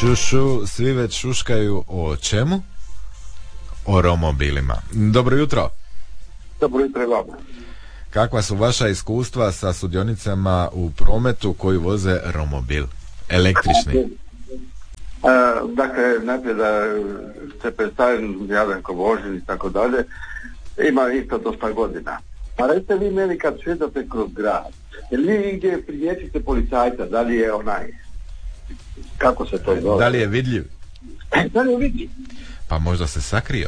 Šušu, svi već šuškaju o čemu? O romobilima. Dobro jutro. Dobro jutro vama. Kakva su vaša iskustva sa sudionicama u prometu koji voze romobil? Električni. Dakle, najprije da se predstavim, Jadranko Božin i tako dalje, ima isto dosta godina. A recite vi meni kad šetate kroz grad, jel vi gdje primijetite policajca, da li je onaj, kako se to zove? Da li je vidljiv? Da li je vidljiv? Pa možda se sakrio.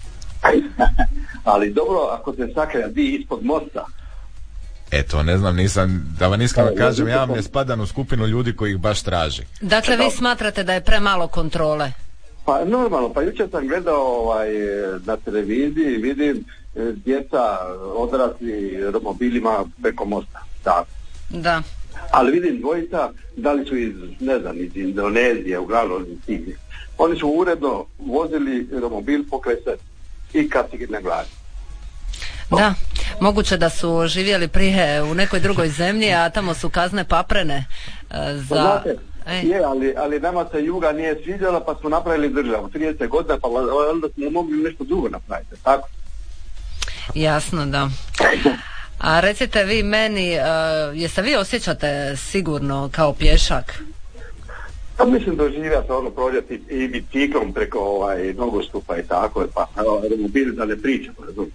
Ali dobro, ako se sakrija, di ispod mosta? Eto, ne znam, nisam, da vam iskreno kažem, ja vam ne spadam u skupinu ljudi koji ih baš traži. Dakle, vi smatrate da je premalo kontrole? Pa normalno, pa jučer sam gledao na televiziji, vidim djeca odrasli romobilima preko mosta. Da. Ali vidim dvojica, da li su iz Indonezije, uglavnom iz tih. Oni su uredno vozili romobil pokraj sebe i kacige na glavi. Da, moguće da su živjeli prije u nekoj drugoj zemlji, a tamo su kazne paprene za... Znate, ali nama se juga nije sviđala, pa smo napravili državu 30 godina, pa onda smo mogli nešto drugo napraviti, tako? Jasno, da. A recite vi meni, jeste vi osjećate sigurno kao pješak? Pa mislim da živja se prođeti i biciklom preko nogostupa i tako, pa romobil da ne pričamo, razumijete.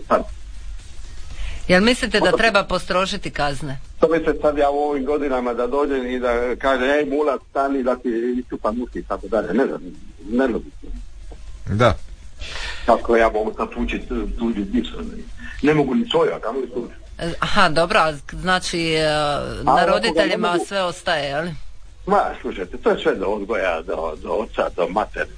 Jel mislite da treba postrožiti kazne? To mislite sad ja u ovim godinama da dođem i da kaže ej mulac stani da ti čupa muški i tako dalje, ne znam, nelogično. Da. Kako ja mogu sad tuđi dišu, ne mogu ni svoja, kamo li tuđi. Aha, dobro, znači na roditeljima sve ostaje, jel? Ma, slušajte, to je sve do odgoja, do oca, do materi.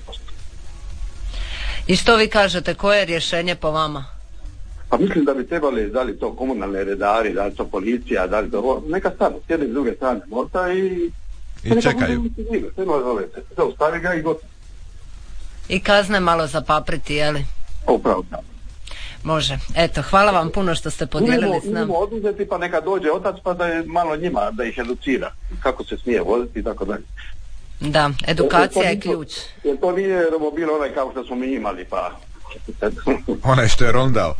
I što vi kažete, koje je rješenje po vama? Pa mislim da bi trebali, da li to komunalne redari, da li to policija, da li to... Neka stanu, sjedni s druge strane mosta i čekaju. Zaustavi ga i gotovo. I kazne malo zapapriti, jeli? Upravo da. Može. Eto, hvala vam puno što ste podijelili s nama. Idemo oduzeti pa neka dođe otac pa da je malo njima, da ih educira. Kako se smije voziti i tako dalje. Da, edukacija je ključ. Jer to nije romobil onaj kao što smo mi imali, pa... Onaj što je rondao.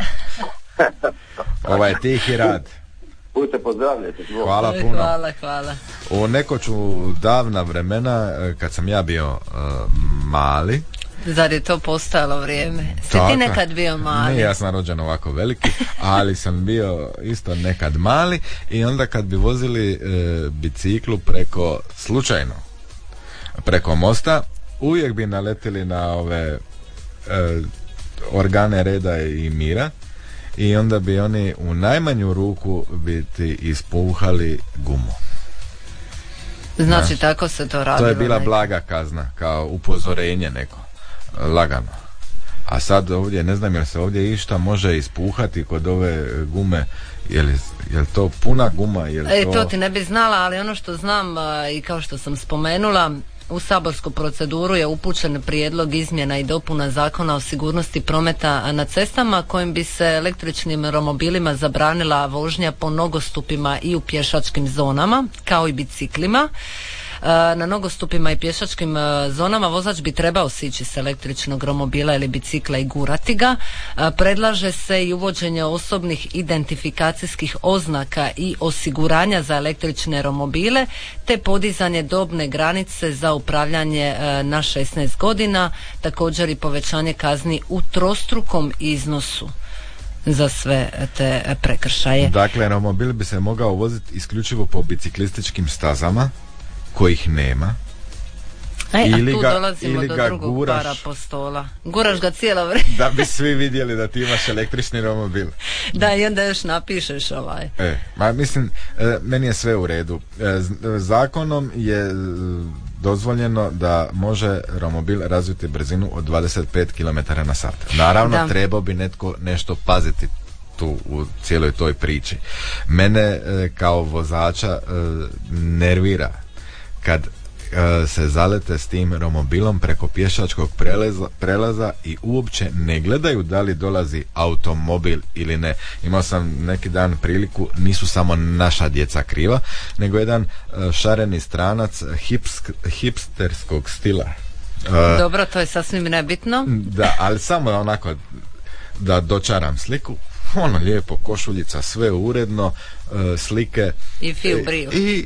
Ovaj tihi rad. Budite pozdravljeni. Hvala puno. Hvala. U nekoću davna vremena, kad sam ja bio mali... Zar je to postojalo vrijeme? Si ti nekad bio mali? Ne, ja sam rođen ovako veliki, ali sam bio isto nekad mali i onda kad bi vozili biciklu slučajno preko mosta, uvijek bi naletili na ove organe reda i mira i onda bi oni u najmanju ruku biti ispuhali gumu. Znači tako se to radilo. To je bila blaga kazna, kao upozorenje neko. Lagano. A sad ovdje, ne znam jel se ovdje išta može ispuhati kod ove gume, jel to puna guma? To ti ne bi znala, ali ono što znam i kao što sam spomenula, u saborsku proceduru je upućen prijedlog izmjena i dopuna Zakona o sigurnosti prometa na cestama kojim bi se električnim romobilima zabranila vožnja po nogostupima i u pješačkim zonama, kao i biciklima. Na nogostupima i pješačkim zonama vozač bi trebao sići s električnog romobila ili bicikla i gurati ga. Predlaže se i uvođenje osobnih identifikacijskih oznaka i osiguranja za električne romobile, te podizanje dobne granice za upravljanje na 16 godina, također i povećanje kazni u trostrukom iznosu za sve te prekršaje. Dakle, romobil bi se mogao voziti isključivo po biciklističkim stazama kojih nema. A tu dolazimo do drugog para postola. Guraš ga cijelo vrijeme. Da bi svi vidjeli da ti imaš električni romobil. Da, i onda još napišeš Mislim, meni je sve u redu. Zakonom je dozvoljeno da može romobil razviti brzinu od 25 km/h. Naravno, trebao bi netko nešto paziti tu u cijeloj toj priči. Mene kao vozača nervira kad se zalete s tim romobilom preko pješačkog prelaza i uopće ne gledaju da li dolazi automobil ili ne. Imao sam neki dan priliku, nisu samo naša djeca kriva, nego jedan šareni stranac hipsterskog stila. Dobro, to je sasvim nebitno. Da, ali samo onako da dočaram sliku, ono lijepo, košuljica, sve uredno, slike i fiju briju i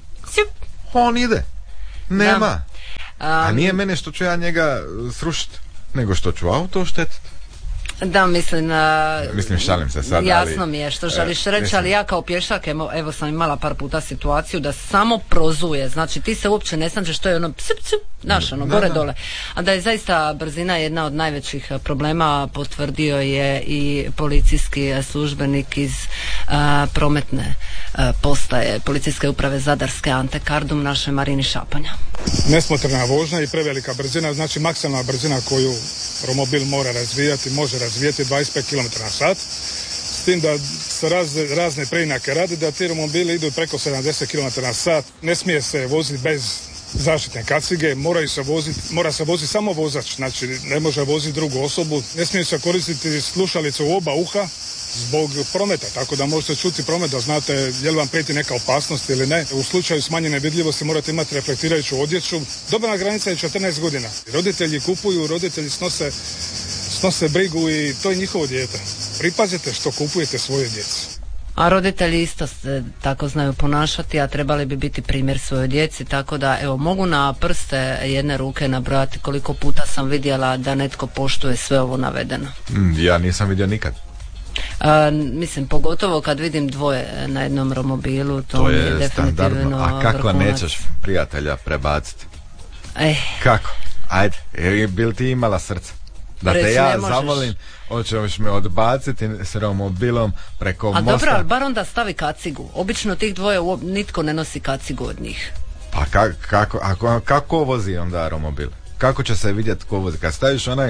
on ide, nema. A nije mene što ću ja njega srušiti, nego što ću auto oštetiti. Da, mislim, šalim se sad. Jasno mi je što želiš reći, ali ja kao pješak, evo sam imala par puta situaciju da samo prozuje, znači ti se uopće ne snađeš, što je ono naš, ono, gore dole. A da je zaista brzina jedna od najvećih problema, potvrdio je i policijski službenik iz prometne postaje policijske uprave Zadarske Ante Kardum, našoj Marini Šapanja. Nesmotrena vožnja i prevelika brzina, znači maksimalna brzina koju romobil mora razvijati, može razvijati 25 km/h, s tim da se razne preinake rade, da ti romobili idu preko 70 km/h, ne smije se voziti bez zaštitne kacige, mora se voziti samo vozač, znači ne može voziti drugu osobu, ne smije se koristiti slušalice u oba uha zbog prometa, tako da možete čuti promet, da znate je li vam prijeti neka opasnost ili ne. U slučaju smanjene vidljivosti morate imati reflektirajuću odjeću. Dobna granica je 14 godina. Roditelji kupuju, roditelji snose brigu i to je njihovo dijete. Pripazite što kupujete svoje djeci. A roditelji isto se tako znaju ponašati, a trebali bi biti primjer svojoj djeci, tako da evo mogu na prste jedne ruke nabrojati koliko puta sam vidjela da netko poštuje sve ovo navedeno. Ja nisam vidio nikad. Mislim, pogotovo kad vidim dvoje na jednom romobilu, to je definitivno. A kako vrhunac. Nećeš prijatelja prebaciti? Kako? Ajde, bil ti imala srce? Da te ja zavolim, hoćeš me odbaciti s romobilom preko mosta. A dobro, ali bar onda stavi kacigu. Obično tih dvoje nitko ne nosi kacigu od njih. Pa kako vozi onda romobil? Kako će se vidjeti ko vozi? Kad staviš onaj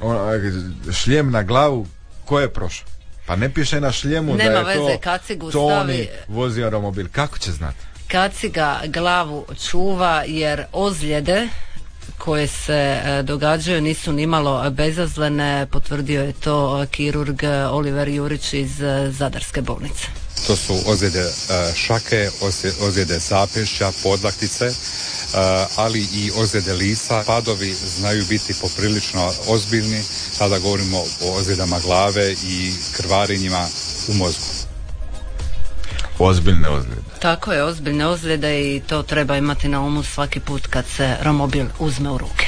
šljem na glavu, ko je prošao? Pa ne piše na šljemu da je veze, kacigu Toni vozio romobil. Kako će znati? Kaciga glavu čuva, jer ozljede koje se događaju nisu nimalo bezazlene, potvrdio je to kirurg Oliver Jurić iz Zadarske bolnice. To su ozljede šake, ozljede zapešća, podlaktice, ali i ozljede lisa. Padovi znaju biti poprilično ozbiljni, tada govorimo o ozljedama glave i krvarenjima u mozgu. Ozbiljne ozljede. Tako je, ozbiljne ozljede, i to treba imati na umu svaki put kad se romobil uzme u ruke.